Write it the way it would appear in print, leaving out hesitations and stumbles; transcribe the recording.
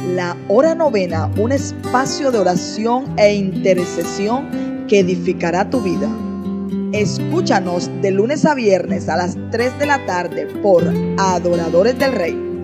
La Hora Novena, un espacio de oración e intercesión que edificará tu vida. Escúchanos de lunes a viernes a las 3 de la tarde por Adoradores del Rey.